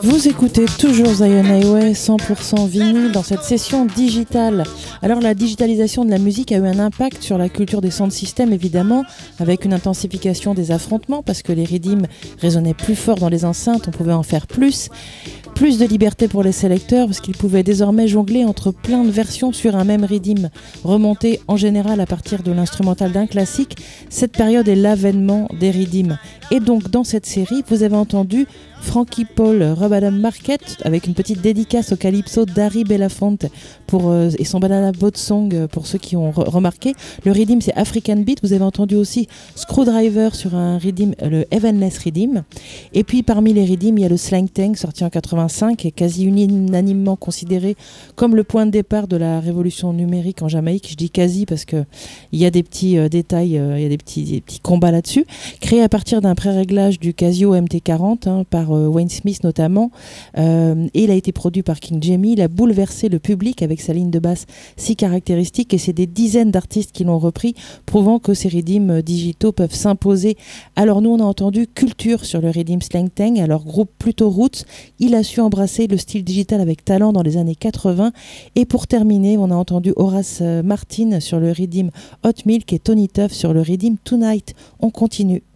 Vous écoutez toujours Zion Highway 100% vinyle dans cette session digitale. Alors la digitalisation de la musique a eu un impact sur la culture des sound systems évidemment, avec une intensification des affrontements parce que les rythmes résonnaient plus fort dans les enceintes, on pouvait en faire plus de liberté pour les sélecteurs parce qu'ils pouvaient désormais jongler entre plein de versions sur un même rythme, remonté en général à partir de l'instrumental d'un classique. Cette période est l'avènement des rythmes. Et donc dans cette série, vous avez entendu Frankie Paul, Rub Adam Market, avec une petite dédicace au calypso d'Harry Belafonte et son Banana Boat Song pour ceux qui ont remarqué. Le rhythm c'est African Beat. Vous avez entendu aussi Screwdriver sur un rhythm, le Heavenless Rhythm. Et puis parmi les rhythms, il y a le Slang Tang sorti en 85 et quasi unanimement considéré comme le point de départ de la révolution numérique en Jamaïque. Je dis quasi parce que il y a des petits détails, il y a des petits combats là-dessus. Créé à partir d'un pré-réglage du Casio MT40 par Wayne Smith notamment, et il a été produit par King Jamie. Il a bouleversé le public avec sa ligne de basse si caractéristique et c'est des dizaines d'artistes qui l'ont repris, prouvant que ces rythms digitaux peuvent s'imposer. Alors nous on a entendu Culture sur le rythme Slang Tang, alors groupe plutôt roots, il a su embrasser le style digital avec talent dans les années 80 et pour terminer on a entendu Horace Martin sur le rythme Hot Milk et Tony Tuff sur le rythme Tonight. On continue.